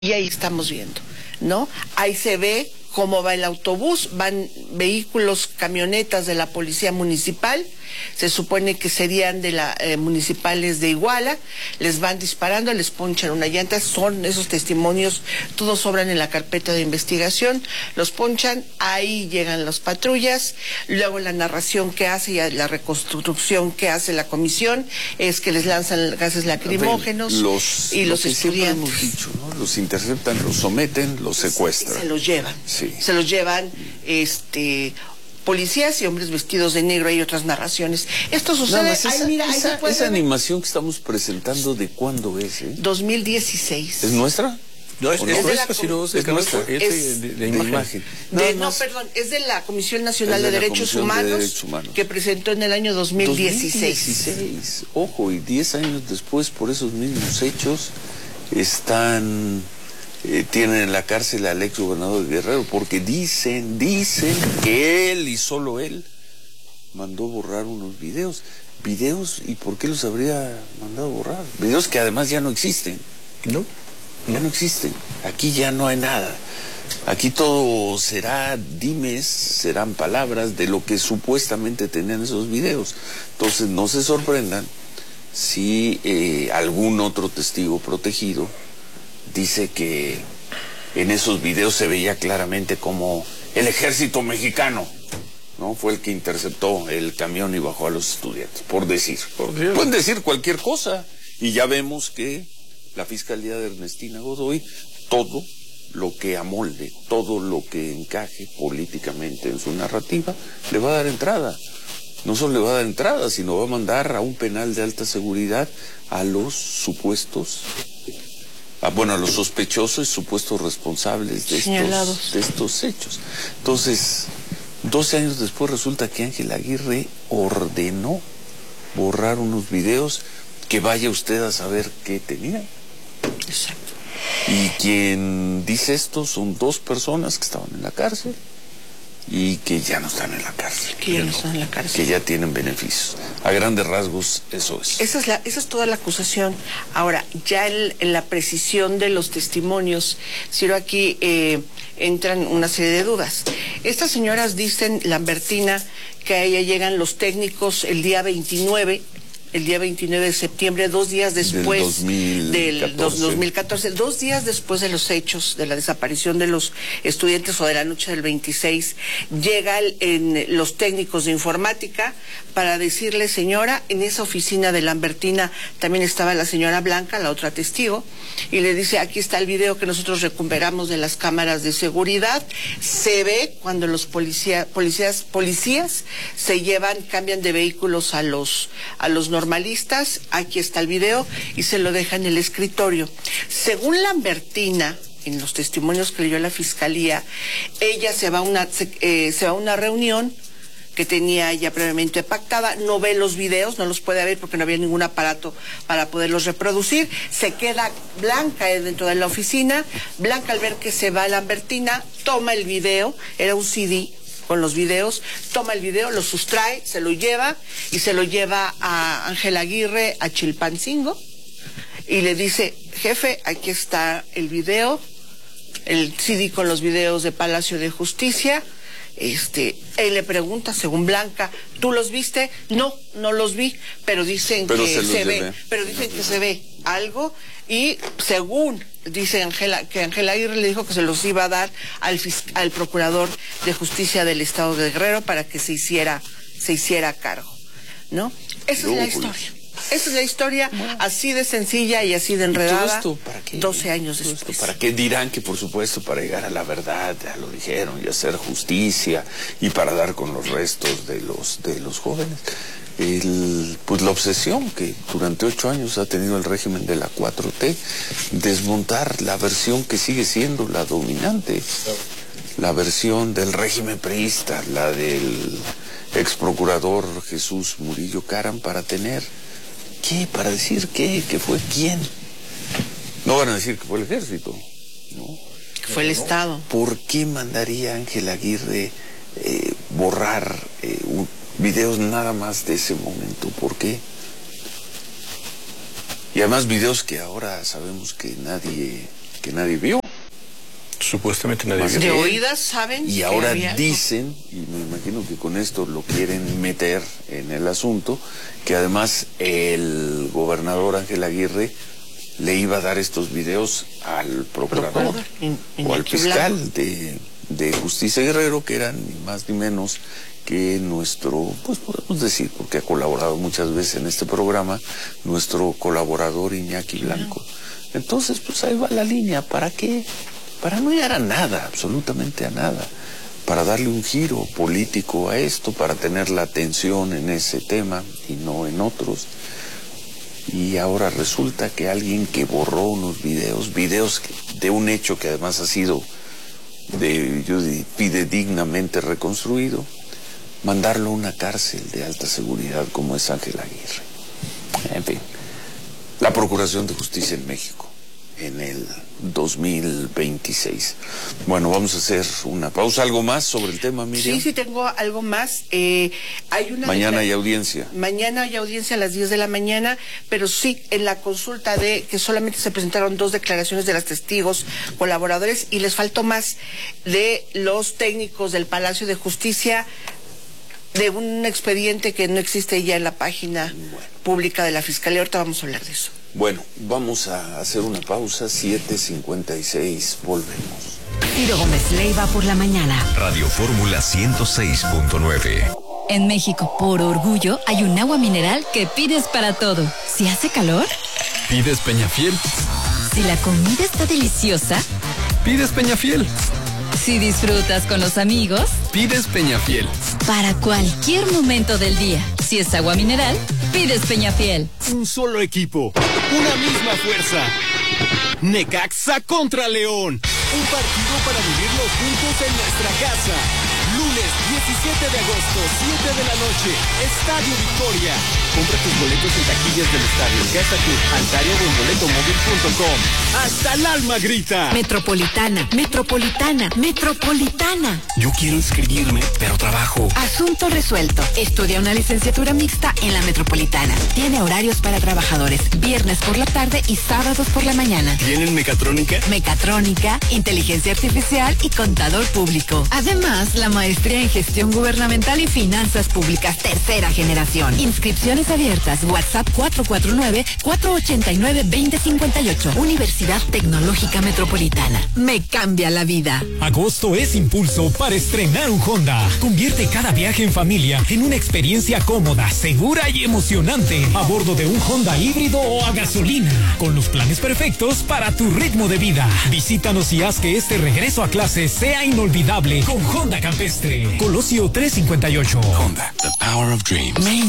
Y ahí estamos viendo, ¿no? Ahí se ve cómo va el autobús, van vehículos, camionetas de la policía municipal, se supone que serían de la municipales de Iguala, les van disparando, les ponchan una llanta, son esos testimonios, todos sobran en la carpeta de investigación, los ponchan, ahí llegan las patrullas, luego la narración que hace y la reconstrucción que hace la comisión es que les lanzan gases lacrimógenos y los estudiantes. Hemos dicho, ¿no? Los interceptan, los someten, los secuestran. Se los llevan. Sí. Se los llevan, policías y hombres vestidos de negro. Hay otras narraciones. Esto sucede. Esa animación que estamos presentando, ¿de cuándo es? 2016. ¿Es nuestra? No, es nuestra, es de imagen. No, perdón, es de la Comisión Nacional de Derechos Humanos que presentó en el año 2016. Ojo, y 10 años después, por esos mismos hechos, tienen en la cárcel al ex gobernador de Guerrero, porque dicen que él y solo él mandó borrar unos videos. ¿Y por qué los habría mandado borrar? Videos que además ya no existen. ¿No? Ya no existen. Aquí ya no hay nada. Aquí todo será dimes, serán palabras de lo que supuestamente tenían esos videos. Entonces no se sorprendan si algún otro testigo protegido dice que en esos videos se veía claramente como el ejército mexicano, ¿no? Fue el que interceptó el camión y bajó a los estudiantes, por decir. Pueden decir cualquier cosa. Y ya vemos que la Fiscalía de Ernestina Godoy, todo lo que amolde, todo lo que encaje políticamente en su narrativa, le va a dar entrada. No solo le va a dar entrada, sino va a mandar a un penal de alta seguridad a los supuestos, a los sospechosos y supuestos responsables de estos hechos. Entonces, 12 años después resulta que Ángel Aguirre ordenó borrar unos videos que vaya usted a saber qué tenían. Exacto. Y quien dice esto son 2 personas que estaban en la cárcel y que ya no están en la cárcel. Que ya tienen beneficios. A grandes rasgos, eso es. Esa es toda la acusación. Ahora, ya en la precisión de los testimonios, Ciro, aquí entran una serie de dudas. Estas señoras dicen, Lambertina, que a ella llegan los técnicos el día 29 de septiembre, 2 días después del 2014, 2 días después de los hechos de la desaparición de los estudiantes o de la noche del 26, llegan los técnicos de informática para decirle, señora, en esa oficina de Lambertina también estaba la señora Blanca, la otra testigo, y le dice, aquí está el video que nosotros recuperamos de las cámaras de seguridad. Se ve cuando los policías cambian de vehículos a los normalistas. Aquí está el video y se lo deja en el escritorio. Según Lambertina, en los testimonios que leyó la fiscalía, ella se va a una reunión que tenía ya previamente pactada, no ve los videos, no los puede ver porque no había ningún aparato para poderlos reproducir. Se queda Blanca dentro de la oficina. Blanca, al ver que se va Lambertina, toma el video, era un CD con los videos, toma el video, lo sustrae, se lo lleva a Ángel Aguirre, a Chilpancingo, y le dice, jefe, aquí está el video, el CD con los videos de Palacio de Justicia. Él le pregunta, según Blanca, ¿tú los viste? No los vi, pero dicen que se ve algo, y según dice que Ángel Aguirre le dijo que se los iba a dar al procurador de justicia del estado de Guerrero para que se hiciera cargo, ¿no? Esa es la historia. Esa es la historia, así de sencilla y así de enredada. ¿Y todo esto para qué? 12 años después. ¿Para qué? Dirán que, por supuesto, para llegar a la verdad, ya lo dijeron, y hacer justicia, y para dar con los restos de los jóvenes. Pues la obsesión que durante 8 años ha tenido el régimen de la 4T, desmontar la versión que sigue siendo la dominante, la versión del régimen priista, la del ex procurador Jesús Murillo Caram, para tener ¿qué? Para decir ¿qué? ¿Que fue quién? No van a decir que fue el ejército, ¿no? Que fue el Estado. ¿Por qué mandaría Ángel Aguirre borrar videos nada más de ese momento? ¿Por qué? Y además videos que ahora sabemos que nadie que nadie vio. Supuestamente nadie vio. De oídas saben. Y ahora dicen, y me imagino que con esto lo quieren meter en el asunto, que además el gobernador Ángel Aguirre le iba a dar estos videos al procurador o al fiscal de Justicia Guerrero, que eran ni más ni menos que nuestro, pues podemos decir, porque ha colaborado muchas veces en este programa, nuestro colaborador Iñaki Blanco. Entonces, pues ahí va la línea. ¿Para qué? Para no llegar a nada, absolutamente a nada. Para darle un giro político a esto, para tener la atención en ese tema y no en otros. Y ahora resulta que alguien que borró unos videos de un hecho que además ha sido fidedignamente reconstruido, mandarlo a una cárcel de alta seguridad como es Ángel Aguirre. En fin, la Procuración de Justicia en México en el 2026. Bueno, vamos a hacer una pausa. ¿Algo más sobre el tema, Miriam? Sí, tengo algo más. Mañana hay audiencia. Mañana hay audiencia a las 10 de la mañana, pero sí, en la consulta de que solamente se presentaron 2 declaraciones de los testigos colaboradores y les faltó más de los técnicos del Palacio de Justicia, de un expediente que no existe ya en la página pública de la Fiscalía. Ahorita vamos a hablar de eso. Bueno, vamos a hacer una pausa, 7:56, volvemos. Ciro Gómez Leiva por la mañana. Radio Fórmula 106.9. En México, por orgullo, hay un agua mineral que pides para todo. Si hace calor, Pides Peñafiel. si la comida está deliciosa, Pides Peñafiel. si disfrutas con los amigos, Pides Peñafiel. para cualquier momento del día. Si es agua mineral, pides Peñafiel. Un solo equipo, una misma fuerza. Necaxa contra León. Un partido para vivirlo juntos en nuestra casa. Lunes 17 de agosto, 7 de la noche, Estadio Victoria. Compra tus boletos en taquillas del estadio, Casa Club, Altaria o en boletomóvil.com. ¡Hasta el alma grita! Metropolitana, Metropolitana, Metropolitana. Yo quiero inscribirme, pero trabajo. Asunto resuelto. Estudia una licenciatura mixta en la Metropolitana. Tiene horarios para trabajadores, viernes por la tarde y sábados por la mañana. ¿Tienen mecatrónica? Mecatrónica, inteligencia artificial y contador público. Además, la maestría en gestión gubernamental y finanzas públicas, tercera generación. Inscripciones abiertas. WhatsApp 449-489-2058. Universidad Tecnológica Metropolitana. Me cambia la vida. Agosto es impulso para estrenar un Honda. Convierte cada viaje en familia en una experiencia cómoda, segura y emocionante a bordo de un Honda híbrido o a gasolina, con los planes perfectos para tu ritmo de vida. Visítanos y haz que este regreso a clase sea inolvidable con Honda Campestre. Colosio 358. Honda, the power of dreams. Main